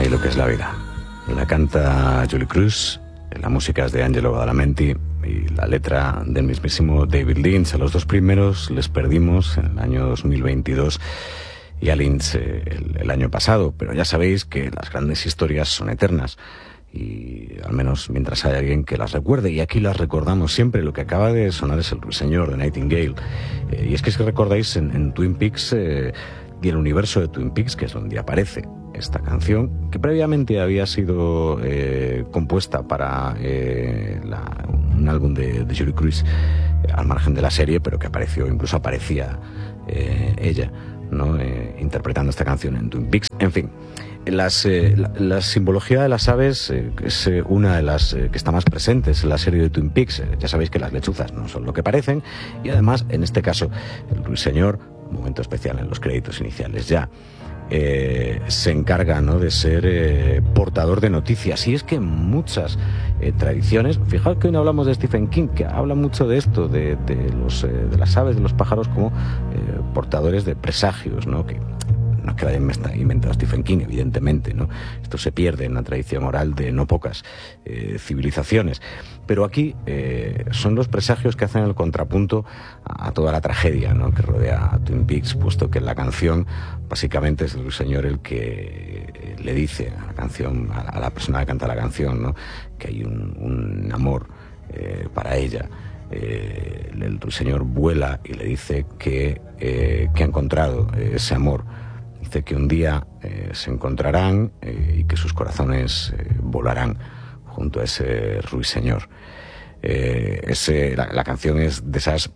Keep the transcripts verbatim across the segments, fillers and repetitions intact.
Ay, lo que es la vida. La canta Julie Cruz, la música es de Angelo Badalamenti y la letra del mismísimo David Lynch. A los dos primeros les perdimos en el año dos mil veintidós y a Lynch eh, el, el año pasado, pero ya sabéis que las grandes historias son eternas y al menos mientras haya alguien que las recuerde, y aquí las recordamos siempre. Lo que acaba de sonar es el Ruiseñor de Nightingale, eh, y es que si recordáis en, en Twin Peaks eh, y el universo de Twin Peaks, que es donde aparece esta canción, que previamente había sido eh, compuesta para eh, la, un álbum de, de Julie Cruz, eh, al margen de la serie, pero que apareció, incluso aparecía eh, ella, ¿no? Eh, interpretando esta canción en Twin Peaks. En fin, las, eh, la, la simbología de las aves eh, es eh, una de las eh, que está más presentes en la serie de Twin Peaks. Eh, ya sabéis que las lechuzas no son lo que parecen, y además, en este caso, el Ruiseñor, un momento especial en los créditos iniciales ya, Eh, se encarga, ¿no?, de ser eh, portador de noticias. Y es que muchas eh, tradiciones, fijaos que hoy no hablamos de Stephen King, que habla mucho de esto, de, de, los, eh, de las aves, de los pájaros como eh, portadores de presagios, ¿no? Que no es que lo haya inventado Stephen King, evidentemente, ¿no? Esto se pierde en la tradición oral de no pocas eh, civilizaciones. Pero aquí eh, son los presagios que hacen el contrapunto a, a toda la tragedia, ¿no?, que rodea a Twin Peaks, puesto que en la canción básicamente es el señor el que le dice a la canción, a la, a la persona que canta la canción, ¿no?, que hay un, un amor eh, para ella. Eh, el ruiseñor vuela y le dice que, eh, que ha encontrado ese amor. Dice que un día eh, se encontrarán eh, y que sus corazones eh, volarán junto a ese ruiseñor. Eh, ese, la, la canción es de esas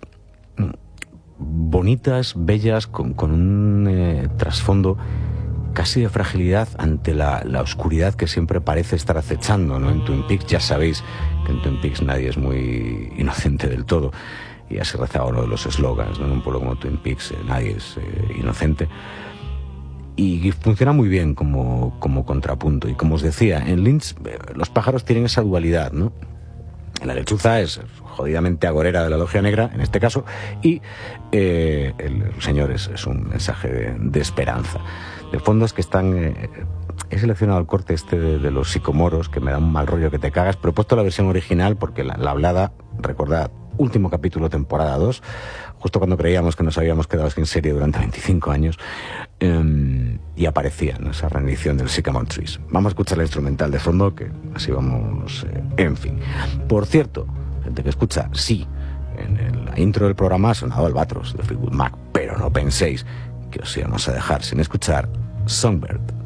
bonitas, bellas, con, con un eh, trasfondo casi de fragilidad ante la, la oscuridad que siempre parece estar acechando, ¿no?, en Twin Peaks. Ya sabéis que en Twin Peaks nadie es muy inocente del todo, y así rezaba uno de los eslogans, ¿no? En un pueblo como Twin Peaks eh, nadie es eh, inocente. Y funciona muy bien como, como contrapunto. Y como os decía, en Lynch eh, los pájaros tienen esa dualidad, ¿no? La lechuza es jodidamente agorera de la logia negra, en este caso, y eh, el señor es, es un mensaje de, de esperanza. De fondo es que están... Eh, he seleccionado el corte este de, de los sicomoros, que me da un mal rollo que te cagas, pero he puesto la versión original porque la, la hablada, recordad, último capítulo, temporada dos, justo cuando creíamos que nos habíamos quedado sin serie durante veinticinco años, eh, y aparecía, ¿no?, esa rendición del Sycamore Trees. Vamos a escuchar la instrumental de fondo, que así vamos, eh, en fin. Por cierto, gente que escucha, sí, en el, la intro del programa ha sonado Albatros de Fleetwood Mac, pero no penséis que os íbamos a dejar sin escuchar Songbird.